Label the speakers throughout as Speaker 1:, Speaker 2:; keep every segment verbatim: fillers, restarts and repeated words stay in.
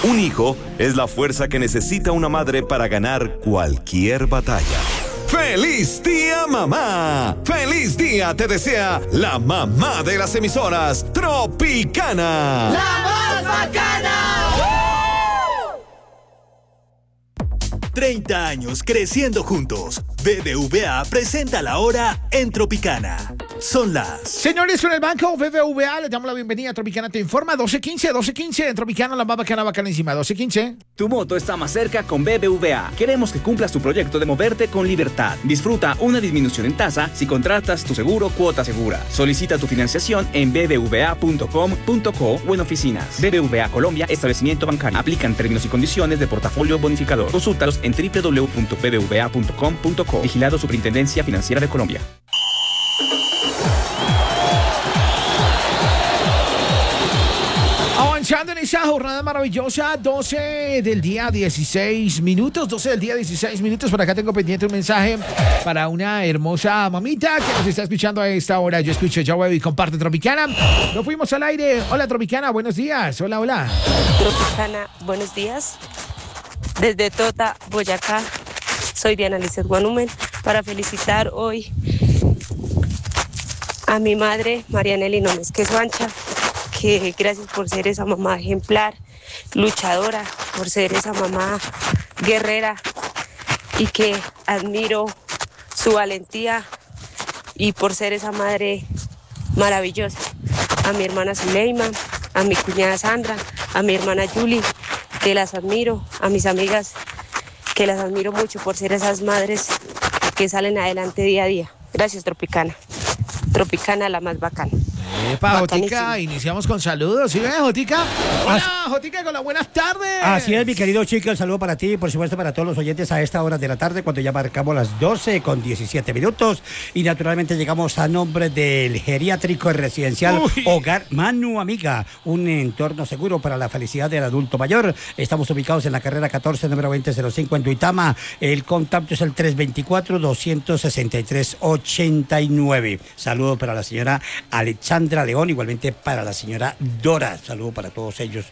Speaker 1: Un hijo es la fuerza que necesita una madre para ganar cualquier batalla. ¡Feliz día, mamá! ¡Feliz día te desea la mamá de las emisoras, Tropicana!
Speaker 2: ¡La más bacana!
Speaker 3: treinta años creciendo juntos. B B V A presenta la hora en Tropicana. Son las...
Speaker 4: Señores, con el banco B B V A les damos la bienvenida a Tropicana Te Informa. doce quince, doce quince en Tropicana, la más bacana, bacanísima. doce quince.
Speaker 5: Tu moto está más cerca con B B V A. Queremos que cumplas tu proyecto de moverte con libertad. Disfruta una disminución en tasa si contratas tu seguro Cuota Segura. Solicita tu financiación en b b v a punto com punto co o en oficinas. B B V A Colombia, establecimiento bancario. Aplican términos y condiciones de portafolio bonificador. Consúltalos en w w w punto b b v a punto com punto co. Vigilado Superintendencia Financiera de Colombia.
Speaker 4: Avanzando en esa jornada maravillosa, doce del día, dieciséis minutos, doce del día, dieciséis minutos. Por acá tengo pendiente un mensaje para una hermosa mamita que nos está escuchando a esta hora. Yo escucho Ya Web y comparte Tropicana. Nos fuimos al aire. Hola Tropicana, buenos días. Hola, hola.
Speaker 6: Tropicana, buenos días. Desde Tota, Boyacá, soy Diana Lizeth Guanumen para felicitar hoy a mi madre, Marianely Nómez Quesoancha, que gracias por ser esa mamá ejemplar, luchadora, por ser esa mamá guerrera y que admiro su valentía y por ser esa madre maravillosa. A mi hermana Zuleima, a mi cuñada Sandra, a mi hermana Julie, que las admiro, a mis amigas, que las admiro mucho por ser esas madres que salen adelante día a día. Gracias, Tropicana. Tropicana, la más bacana.
Speaker 4: Epa, Jotica, iniciamos con saludos. ¿Sí ves, Jotica? Hola, Jotica, con las buenas tardes.
Speaker 7: Así es, mi querido chico, un saludo para ti y por supuesto para todos los oyentes a esta hora de la tarde, cuando ya marcamos las doce con diecisiete minutos. Y naturalmente llegamos a nombre del geriátrico residencial Uy. Hogar Manu Amiga, un entorno seguro para la felicidad del adulto mayor. Estamos ubicados en la carrera catorce, número veinte cero cinco en Duitama. El contacto es el tres dos cuatro, dos seis tres, ocho nueve. Saludo para la señora Alexandra León, igualmente para la señora Dora. Saludo para todos ellos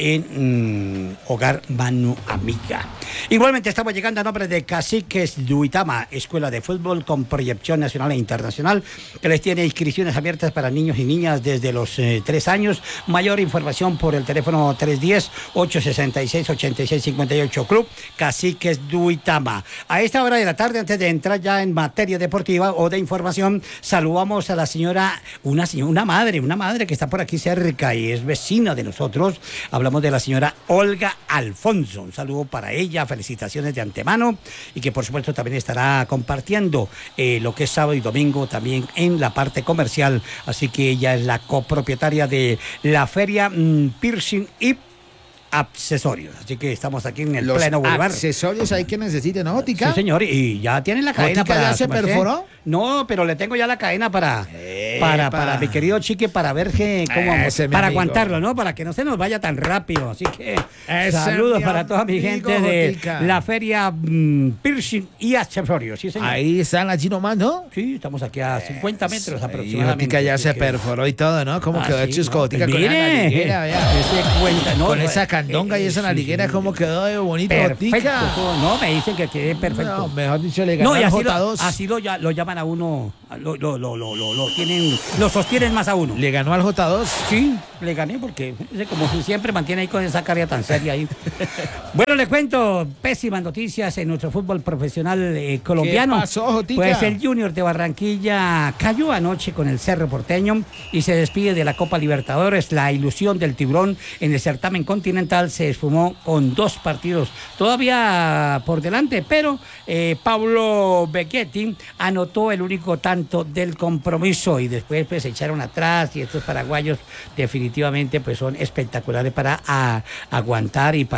Speaker 7: en mmm, Hogar Manu Amiga. Igualmente estamos llegando a nombre de Caciques Duitama, escuela de fútbol con proyección nacional e internacional, que les tiene inscripciones abiertas para niños y niñas desde los eh, tres años. Mayor información por el teléfono tres uno cero, ocho seis seis, ocho seis cinco ocho. Club Caciques Duitama. A esta hora de la tarde, antes de entrar ya en materia deportiva o de información, saludamos a la señora, una señora, una madre, una madre que está por aquí cerca y es vecina de nosotros. Hablamos de la señora Olga Alfonso. Un saludo para ella, felicitaciones de antemano y que por supuesto también estará compartiendo eh, lo que es sábado y domingo también en la parte comercial. Así que ella es la copropietaria de la feria mmm, Piercing y accesorios, así que estamos aquí en el
Speaker 4: Los
Speaker 7: pleno boulevard.
Speaker 4: Accesorios hay que necesiten, ¿no, Tica?
Speaker 7: Sí, señor, y ya tienen la cadena
Speaker 4: ¿Tica
Speaker 7: para...
Speaker 4: ya se perforó?
Speaker 7: No, pero le tengo ya la cadena para para, para mi querido Chique, para ver que cómo
Speaker 4: Ese,
Speaker 7: para
Speaker 4: amigo.
Speaker 7: aguantarlo, ¿no? Para que no se nos vaya tan rápido. Así que
Speaker 4: Ese,
Speaker 7: saludos
Speaker 4: mi
Speaker 7: para toda mi
Speaker 4: amigo,
Speaker 7: gente de
Speaker 4: Jotica.
Speaker 7: la feria mmm, Piercing y accesorios, sí, señor.
Speaker 4: Ahí están allí nomás, ¿no?
Speaker 7: Sí, estamos aquí a cincuenta metros
Speaker 4: Y
Speaker 7: aproximadamente.
Speaker 4: Jotica ya
Speaker 7: así
Speaker 4: se
Speaker 7: que-
Speaker 4: perforó y todo, ¿no? ¿Cómo
Speaker 7: Ah,
Speaker 4: quedó
Speaker 7: sí,
Speaker 4: Chusco,
Speaker 7: no,
Speaker 4: Jotica,
Speaker 7: pues
Speaker 4: con esa
Speaker 7: mire,
Speaker 4: naliguera, vea?
Speaker 7: ese cuenta, no,
Speaker 4: Con
Speaker 7: no,
Speaker 4: esa candonga
Speaker 7: eh,
Speaker 4: y esa
Speaker 7: sí,
Speaker 4: naliguera,
Speaker 7: sí,
Speaker 4: ¿cómo
Speaker 7: sí.
Speaker 4: quedó de bonito,
Speaker 7: Perfecto,
Speaker 4: Jotica?
Speaker 7: eso, no, me dicen que quede perfecto.
Speaker 4: No, mejor dicho, le ganó
Speaker 7: No, y
Speaker 4: al
Speaker 7: así,
Speaker 4: J
Speaker 7: lo,
Speaker 4: dos.
Speaker 7: así lo, ya- lo llaman a uno, lo, lo, lo, lo, lo, lo tienen, lo sostienen más a uno.
Speaker 4: Le ganó al J dos.
Speaker 7: Sí, le gané porque ese como siempre mantiene ahí con esa cara tan seria ahí. Bueno, le cuento pésimas noticias en nuestro fútbol profesional eh, colombiano.
Speaker 4: ¿Qué pasó, Jotica?
Speaker 7: Pues el Junior de Barranquilla cayó anoche con el Cerro Porteño y se despide de la Copa Libertadores. La ilusión del tiburón en el certamen continental se esfumó con dos partidos todavía por delante, pero eh, Pablo Becchetti anotó el único tanto del compromiso y después pues se echaron atrás y estos paraguayos definitivamente pues son espectaculares para a, aguantar y para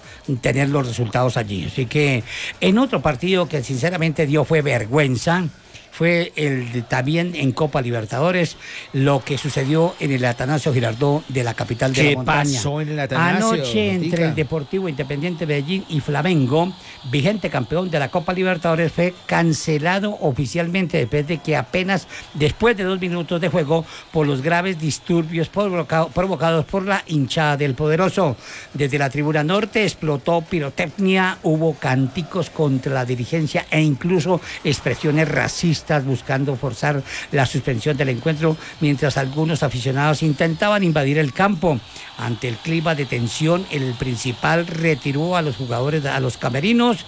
Speaker 7: tener los resultados allí. Así que en otro partido que sinceramente dio fue vergüenza, fue el de, también en Copa Libertadores, lo que sucedió en el Atanasio Girardot de la capital de la montaña.
Speaker 4: ¿Qué pasó en el Atanasio?
Speaker 7: Anoche, entre el Deportivo Independiente Medellín y Flamengo, vigente campeón de la Copa Libertadores, fue cancelado oficialmente después de que apenas después de dos minutos de juego, por los graves disturbios provocados, provocados por la hinchada del Poderoso. Desde la tribuna norte explotó pirotecnia, hubo cánticos contra la dirigencia e incluso expresiones racistas buscando forzar la suspensión del encuentro, mientras algunos aficionados intentaban invadir el campo. Ante el clima de tensión, el principal retiró a los jugadores a los camerinos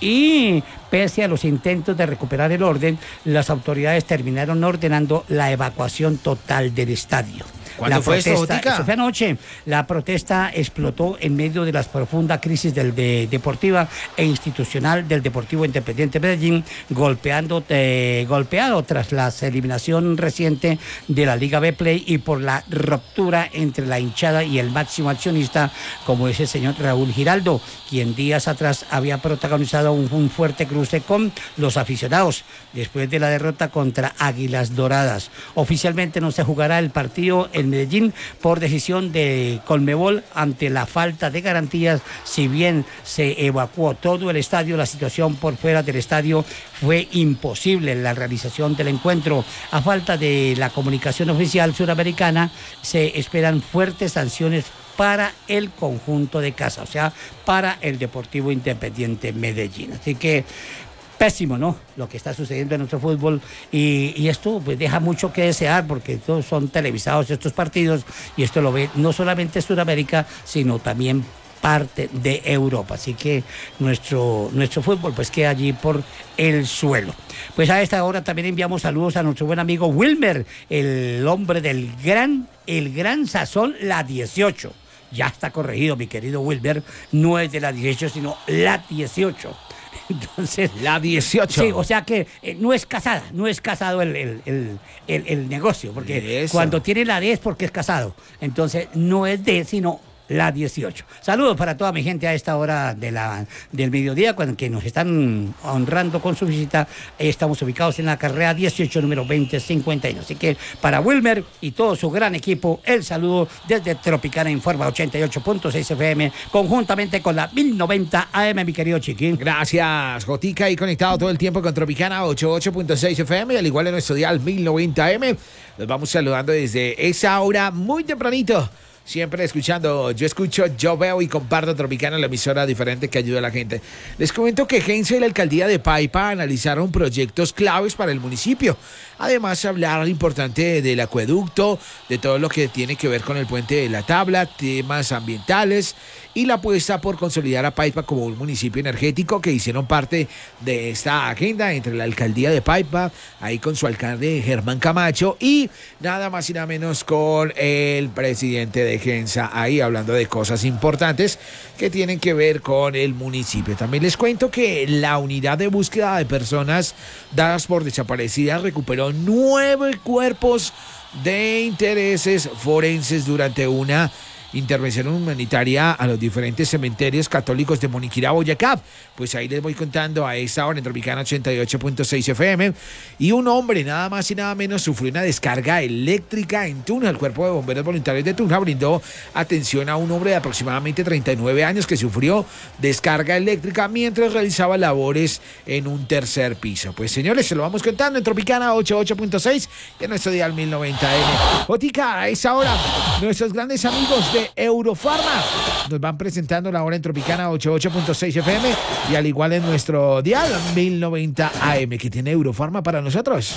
Speaker 7: y, pese a los intentos de recuperar el orden, las autoridades terminaron ordenando la evacuación total del estadio.
Speaker 4: ¿Cuándo fue esto, Botica?
Speaker 7: Eso fue anoche. La protesta explotó en medio de la profunda crisis del de, deportiva e institucional del Deportivo Independiente Medellín, golpeando, eh, golpeado tras la eliminación reciente de la Liga B-Play y por la ruptura entre la hinchada y el máximo accionista, como es el señor Raúl Giraldo, quien días atrás había protagonizado un, un fuerte cruce con los aficionados después de la derrota contra Águilas Doradas. Oficialmente no se jugará el partido en Medellín por decisión de Conmebol ante la falta de garantías. Si bien se evacuó todo el estadio, la situación por fuera del estadio fue imposible la realización del encuentro. A falta de la comunicación oficial suramericana, se esperan fuertes sanciones para el conjunto de casa, o sea, para el Deportivo Independiente Medellín. Así que pésimo, ¿no?, lo que está sucediendo en nuestro fútbol, y, y esto pues deja mucho que desear, porque todos son televisados estos partidos, y esto lo ve no solamente Sudamérica, sino también parte de Europa. Así que nuestro, nuestro fútbol pues queda allí por el suelo. Pues a esta hora también enviamos saludos a nuestro buen amigo Wilmer, el hombre del gran, el gran sazón, la dieciocho. Ya está corregido, mi querido Wilmer, no es de la dieciocho, sino la dieciocho. Entonces,
Speaker 4: la dieciocho.
Speaker 7: Sí, o sea que eh, no es casada, no es casado el, el, el, el, el negocio, porque eso, cuando tiene la D es porque es casado. Entonces, no es D, sino la dieciocho. Saludos para toda mi gente a esta hora de la, del mediodía, cuando que nos están honrando con su visita. Estamos ubicados en la carrera dieciocho, número veinte cincuenta y uno. Así que para Wilmer y todo su gran equipo, el saludo desde Tropicana Informa ochenta y ocho punto seis F M, conjuntamente con la mil noventa A M, mi querido Chiquín.
Speaker 4: Gracias, Jotica, y conectado todo el tiempo con Tropicana ochenta y ocho punto seis F M, al igual en nuestro dial mil noventa A M. Los vamos saludando desde esa hora muy tempranito. Siempre escuchando, yo escucho, yo veo y comparto Tropicana, la emisora diferente que ayuda a la gente. Les comento que Gensa y la alcaldía de Paipa analizaron proyectos claves para el municipio. Además, hablar importante del acueducto, de todo lo que tiene que ver con el puente de la Tabla, temas ambientales y la apuesta por consolidar a Paipa como un municipio energético, que hicieron parte de esta agenda entre la alcaldía de Paipa, ahí con su alcalde Germán Camacho, y nada más y nada menos con el presidente de Gensa, ahí hablando de cosas importantes que tienen que ver con el municipio. También les cuento que la unidad de búsqueda de personas dadas por desaparecidas recuperó nueve cuerpos de intereses forenses durante una intervención humanitaria a los diferentes cementerios católicos de Moniquirá, Boyacá. Pues ahí les voy contando a esta hora en Tropicana ochenta y ocho punto seis F M. Y un hombre, nada más y nada menos, sufrió una descarga eléctrica en Tunja. El Cuerpo de Bomberos Voluntarios de Tunja brindó atención a un hombre de aproximadamente treinta y nueve años que sufrió descarga eléctrica mientras realizaba labores en un tercer piso. Pues señores, se lo vamos contando en Tropicana ochenta y ocho punto seis y en nuestro dial mil noventa A M. Botica, a esa hora, nuestros grandes amigos de Eurofarma nos van presentando la hora en Tropicana ochenta y ocho punto seis F M y al igual en nuestro dial mil noventa A M, que tiene Eurofarma para nosotros.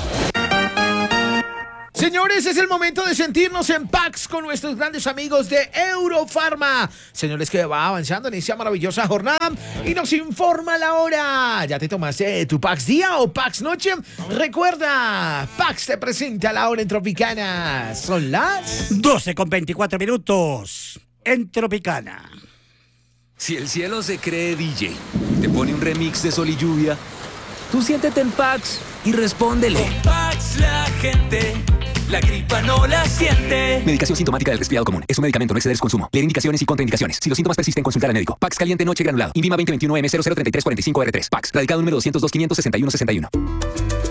Speaker 4: Señores, es el momento de sentirnos en Pax con nuestros grandes amigos de Eurofarma. Señores, que va avanzando en esta maravillosa jornada y nos informa la hora. ¿Ya te tomaste tu Pax día o Pax noche? Recuerda, Pax te presenta la hora en Tropicana. Son las
Speaker 7: doce con veinticuatro minutos en Tropicana.
Speaker 8: Si el cielo se cree D J, te pone un remix de Sol y Lluvia, tú siéntete en Pax y respóndele.
Speaker 9: Con Pax la gente
Speaker 8: la gripa no la siente.
Speaker 9: Medicación sintomática del resfriado común. Es un medicamento, no exceder su consumo. Leer indicaciones y contraindicaciones. Si los síntomas persisten, consultar al médico. Pax caliente noche granulado. Invima veinte veintiuno M cero cero treinta y tres cuarenta y cinco R tres. Pax. Radicado número doscientos dos, quinientos sesenta y uno sesenta y uno.